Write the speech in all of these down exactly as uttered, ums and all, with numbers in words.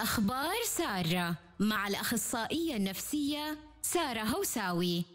أخبار سارة مع الأخصائية النفسية سارة هوساوي.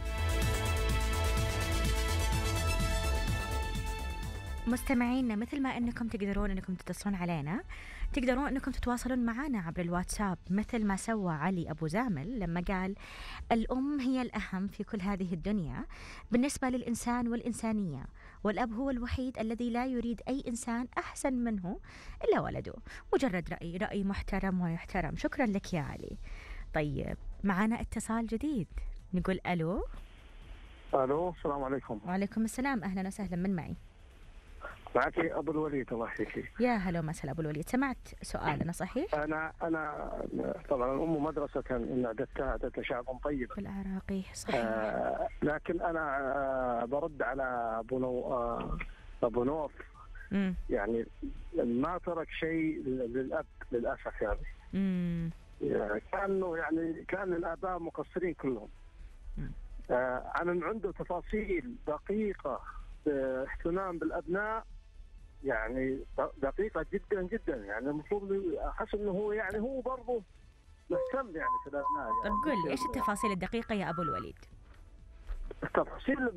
مستمعينا، مثل ما أنكم تقدرون أنكم تتصلون علينا، تقدرون أنكم تتواصلون معنا عبر الواتساب، مثل ما سوى علي أبو زامل لما قال الأم هي الأهم في كل هذه الدنيا بالنسبة للإنسان والإنسانية، والأب هو الوحيد الذي لا يريد أي إنسان أحسن منه إلا ولده. مجرد رأي رأي محترم ويحترم. شكرا لك يا علي. طيب، معنا اتصال جديد، نقول ألو. ألو، السلام عليكم. وعليكم السلام، أهلا وسهلا، من معي؟ معك أبو الوليد، الله يحييك. يا هلا وسهلا أبو الوليد. سمعت سؤالنا صحيح؟ أنا أنا طبعا الأم مدرسة إن أعددتها أعددت شعبا طيبا. بالعراقي صحيح. آه لكن أنا آه برد على أبو نو آه أبو نوف. مم. يعني ما ترك شيء للأب للأسف. يعني, مم. يعني كانوا يعني كان الآباء مقصرين كلهم. آه أنا عنده تفاصيل دقيقة اهتمام بالأبناء، يعني دقيقة جدا جدا. يعني المفروض أحس إنه هو يعني هو برضه مهتم يعني في الأبناء. يعني طب قل لي إيش التفاصيل الدقيقة يا أبو الوليد؟ التفاصيل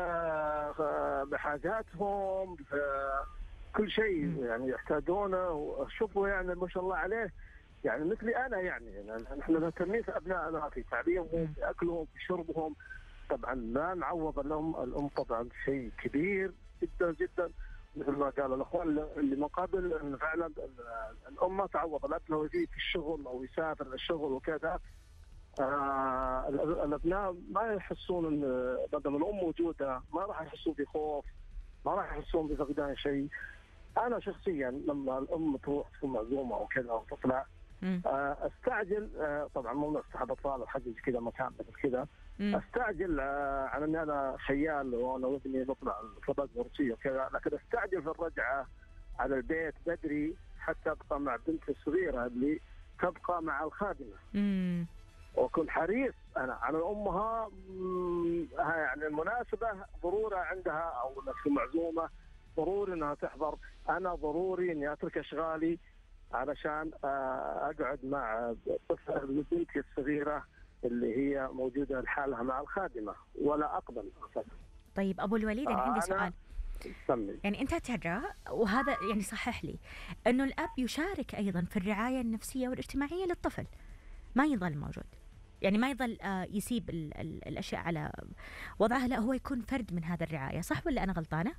بحاجاتهم، بكل شيء يعني يحتاجونه، وشوفوا يعني ما شاء الله عليه. يعني مثلي أنا، يعني نحن مهتمين في أبنائنا، في تعليمهم، في أكلهم، في شربهم. طبعا لا نعوض الأم الأم طبعا شيء كبير جدا جدا، مثل ما قال الأخوان اللي من قبل، أن فعلا الأم ما تعوض. الأب لو يجي في الشغل أو يسافر للشغل وكذا، آه الأبناء ما يحسون أن بدل الأم موجودة، ما راح يحسون بخوف، ما راح يحسون بفقدان شيء. أنا شخصيا لما الأم تروح تكون معزومة أو كذا وتطلع، آه استعجل. آه طبعا ممنوع اصطحاب اطفال وحجز كذا مكان كذا. استعجل آه على اني انا خيال وانا وابني نطلع الفضاء الروسيه وكذا، لكن استعجل في الرجعه على البيت بدري حتى ابقى مع بنتي الصغيره اللي تبقى مع الخادمه. امم وكل حريص انا على امها. يعني المناسبه ضروره عندها او في معزومه ضروري انها تحضر. انا ضروري اني اترك اشغالي علشان اقعد مع بنتي الصغيره اللي هي موجوده لحالها مع الخادمه، ولا اقبل. طيب ابو الوليد، انا عندي سؤال. سمي. يعني انت ترى، وهذا يعني صحح لي، انه الاب يشارك ايضا في الرعايه النفسيه والاجتماعيه للطفل، ما يظل موجود، يعني ما يظل يسيب ال ال الاشياء على وضعها، لا هو يكون فرد من هذا الرعايه، صح ولا انا غلطانه؟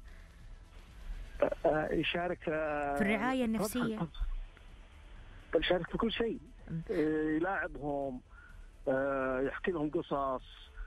يشارك في الرعايه النفسيه، يشارك في كل شيء، يلاعبهم، يحكي لهم قصص،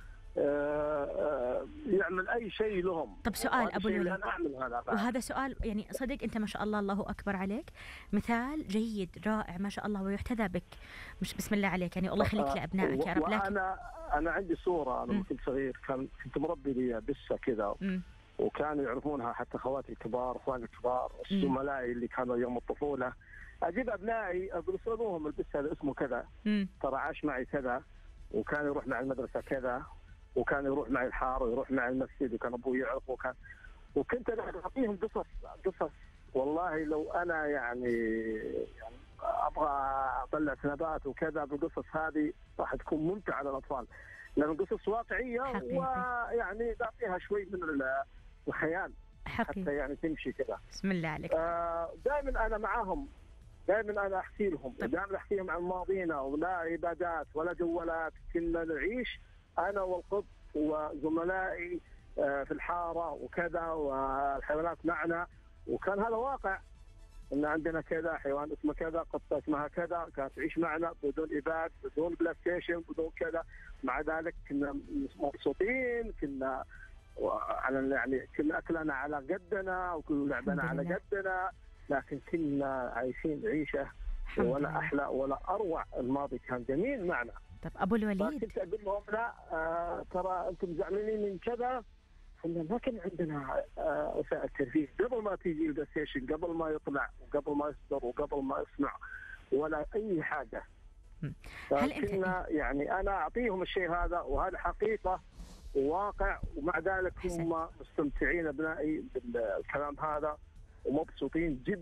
يعمل أي شيء لهم. طب سؤال أبو الوليد، هذا وهذا سؤال يعني صدق أنت ما شاء الله، الله أكبر عليك، مثال جيد رائع ما شاء الله، ويحتذى بك، مش بسم الله عليك، يعني الله يخليك لأبنائك يا رب. لكن أنا أنا عندي صورة، أنا كنت صغير كان كنت مربي لي بسة كذا، وكانوا يعرفونها حتى خواتي الكبار، اخواني الكبار، زملائي اللي كانوا يوم الطفولة. أجيب أبنائي أقول اسألوهم البس هذا اسمه كذا، ترى عاش معي كذا، وكان يروح مع المدرسة كذا، وكان يروح معي الحار ويروح معي المسجد، وكان أبوي يعرف، وكان وكنت أنا أعطيهم قصص قصص. والله لو أنا يعني, يعني أبغى أطلع نبات وكذا بالقصص هذه راح تكون ممتعة للأطفال، لأن قصص واقعية حقيقي. ويعني تعطيها شوي من الخيال حقيقي. حتى يعني تمشي كذا. بسم الله عليك. آه دائما أنا معاهم، دائما أنا أحكي لهم، دائما أحكي لهم عن ماضينا، ولا عبادات ولا جوالات، كنا نعيش أنا والقط وزملائي في الحارة وكذا، والحيوانات معنا، وكان هذا واقع. إن عندنا كذا حيوان اسمه كذا، قطة اسمها كذا، كانت تعيش معنا بدون إباد، بدون بلاي ستيشن، بدون كذا. مع ذلك كنا مبسوطين، كنا على يعني كنا أكلنا على قدنا، وكل لعبنا على قدنا، لكن كنا عايشين عيشة ولا أحلى ولا أروع. الماضي كان جميل معنا. طب أبو الوليد، كنت أقول لهم لا، آه ترى أنتم زعلانين من كذا، إحنا ما كان عندنا آه وسائل ترفيه قبل ما تيجي البلاي ستيشن، قبل ما يطلع، وقبل ما يصدر، وقبل ما يسمع، ولا أي حاجة. كنا يعني أنا أعطيهم الشيء هذا، وهذا حقيقة وواقع، ومع ذلك هم مستمتعين أبنائي بالكلام هذا ومبسوطين جدا.